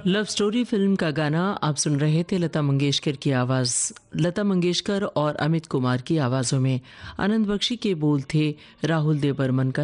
Love story film का गाना आप सुन रहे थे लता मंगेशकर की आवाज़। लता मंगेशकर और अमित कुमार की आवाज़ों में। आनंद बख्शी के बोल थे राहुल देव बर्मन का